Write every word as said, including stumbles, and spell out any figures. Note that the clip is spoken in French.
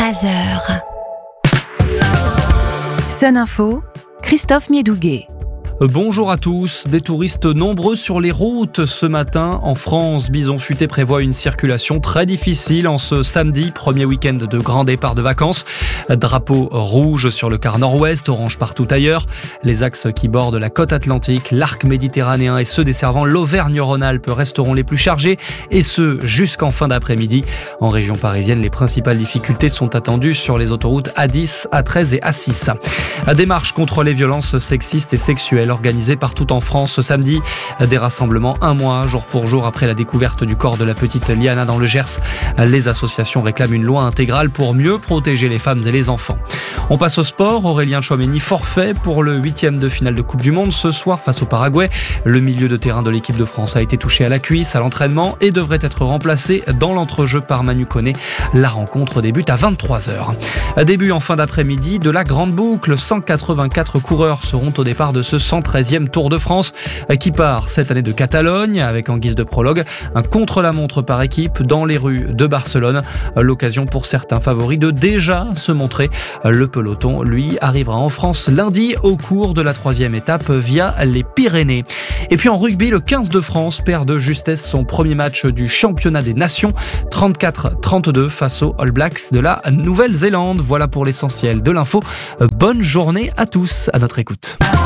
Mazeur. Sun Info, Christophe Miedouguet. Bonjour à tous. Des touristes nombreux sur les routes ce matin. En France, Bison Futé prévoit une circulation très difficile en ce samedi, premier week-end de grand départ de vacances. Drapeau rouge sur le quart nord-ouest, orange partout ailleurs. Les axes qui bordent la côte atlantique, l'arc méditerranéen et ceux desservant l'Auvergne-Rhône-Alpes resteront les plus chargés, et ce jusqu'en fin d'après-midi. En région parisienne, les principales difficultés sont attendues sur les autoroutes A dix, A treize et A six. Démarche contre les violences sexistes et sexuelles organisée partout en France ce samedi. Des rassemblements un mois, jour pour jour, après la découverte du corps de la petite Liana dans le Gers. Les associations réclament une loi intégrale pour mieux protéger les femmes et les enfants. On passe au sport. Aurélien Tchouaméni forfait pour le huitième de finale de Coupe du Monde ce soir face au Paraguay. Le milieu de terrain de l'équipe de France a été touché à la cuisse à l'entraînement et devrait être remplacé dans l'entrejeu par Manu Koné. La rencontre débute à vingt-trois heures. Début en fin d'après-midi de la grande boucle. cent quatre-vingt-quatre coureurs seront au départ de ce cent treizième Tour de France qui part cette année de Catalogne avec en guise de prologue un contre-la-montre par équipe dans les rues de Barcelone. L'occasion pour certains favoris de déjà se montrer. Le peloton, lui, arrivera en France lundi au cours de la troisième étape via les Pyrénées. Et puis en rugby, le quinze de France perd de justesse son premier match du championnat des nations, trente-quatre à trente-deux face aux All Blacks de la Nouvelle-Zélande. Voilà pour l'essentiel de l'info. Bonne journée à tous, à notre écoute.